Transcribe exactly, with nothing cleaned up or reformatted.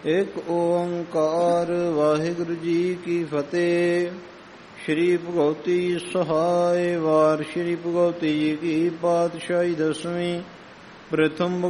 ਇੱਕ ਓੰਕਾਰ ਵਾਹਿਗੁਰੂ ਜੀ ਕੀ ਫਤਿਹ। ਸ਼੍ਰੀ ਭਗਵਤੀ ਸਹਾਇ ਵਾਰ ਸ਼੍ਰੀ ਭਗਵਤੀ ਜੀ ਕੀ ਪਾਤਸ਼ਾਹੀ ਦਸਵੀਂ। ਪ੍ਰਥਮ